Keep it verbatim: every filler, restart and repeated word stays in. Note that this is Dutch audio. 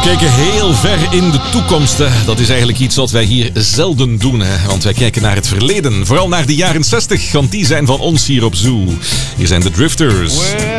kijken heel ver in de toekomst. Hè. Dat is eigenlijk iets wat wij hier zelden doen. Hè. Want wij kijken naar het verleden. Vooral naar de jaren zestig, want die zijn van ons hier op Zoo. Hier zijn de Drifters.